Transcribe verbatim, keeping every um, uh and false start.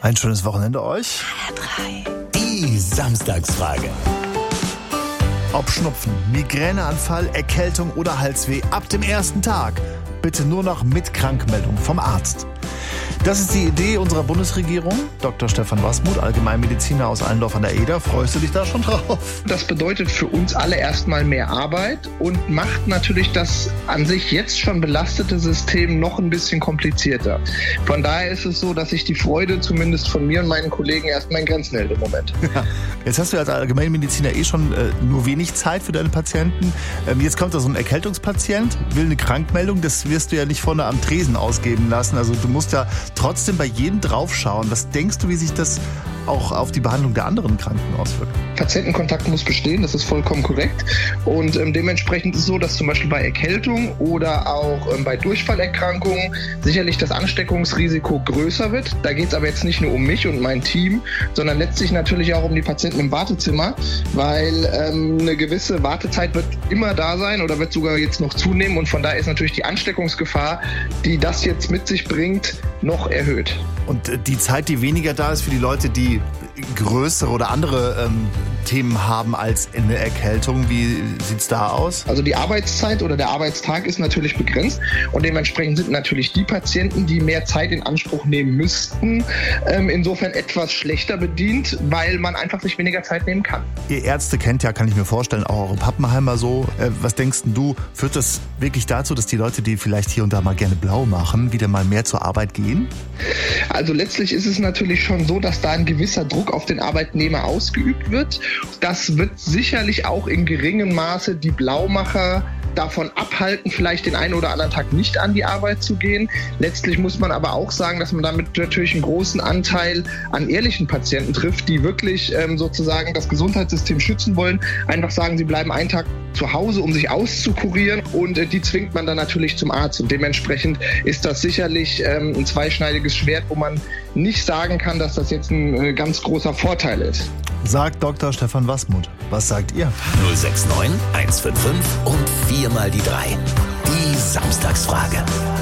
Ein schönes Wochenende euch. Die Samstagsfrage. Ob Schnupfen, Migräneanfall, Erkältung oder Halsweh, ab dem ersten Tag bitte nur noch mit Krankmeldung vom Arzt. Das ist die Idee unserer Bundesregierung. Doktor Stefan Wasmuth, Allgemeinmediziner aus Allendorf an der Eder. Freust du dich da schon drauf? Das bedeutet für uns alle erstmal mehr Arbeit und macht natürlich das an sich jetzt schon belastete System noch ein bisschen komplizierter. Von daher ist es so, dass sich die Freude zumindest von mir und meinen Kollegen erstmal in Grenzen hält im Moment. Ja, jetzt hast du als Allgemeinmediziner eh schon äh, nur wenig Zeit für deine Patienten. Ähm, jetzt kommt da so ein Erkältungspatient, will eine Krankmeldung. Das wirst du ja nicht vorne am Tresen ausgeben lassen. Also du musst ja trotzdem bei jedem draufschauen. Was denkst du, wie sich das auch auf die Behandlung der anderen Kranken auswirkt? Patientenkontakt muss bestehen, das ist vollkommen korrekt. Und ähm, dementsprechend ist es so, dass zum Beispiel bei Erkältung oder auch ähm, bei Durchfallerkrankungen sicherlich das Ansteckungsrisiko größer wird. Da geht es aber jetzt nicht nur um mich und mein Team, sondern letztlich natürlich auch um die Patienten im Wartezimmer, weil ähm, eine gewisse Wartezeit wird immer da sein oder wird sogar jetzt noch zunehmen. Und von daher ist natürlich die Ansteckungsgefahr, die das jetzt mit sich bringt, noch erhöht. Und die Zeit, die weniger da ist für die Leute, die größere oder andere ähm, Themen haben als eine Erkältung, wie sieht's da aus? Also die Arbeitszeit oder der Arbeitstag ist natürlich begrenzt und dementsprechend sind natürlich die Patienten, die mehr Zeit in Anspruch nehmen müssten, ähm, insofern etwas schlechter bedient, weil man einfach sich weniger Zeit nehmen kann. Ihr Ärzte kennt ja, kann ich mir vorstellen, auch eure Pappenheimer so. Äh, was denkst denn du, führt das wirklich dazu, dass die Leute, die vielleicht hier und da mal gerne blau machen, wieder mal mehr zur Arbeit gehen? Also letztlich ist es natürlich schon so, dass da ein gewisser Druck auf den Arbeitnehmer ausgeübt wird. Das wird sicherlich auch in geringem Maße die Blaumacher davon abhalten, vielleicht den einen oder anderen Tag nicht an die Arbeit zu gehen. Letztlich muss man aber auch sagen, dass man damit natürlich einen großen Anteil an ehrlichen Patienten trifft, die wirklich ähm, sozusagen das Gesundheitssystem schützen wollen. Einfach sagen, sie bleiben einen Tag zu Hause, um sich auszukurieren und äh, die zwingt man dann natürlich zum Arzt. Und dementsprechend ist das sicherlich ähm, ein zweischneidiges Schwert, wo man nicht sagen kann, dass das jetzt ein äh, ganz großer Vorteil ist. Sagt Doktor Stefan Wasmuth. Was sagt ihr? null sechs neun eins fünf fünf und viermal die drei. Die Samstagsfrage.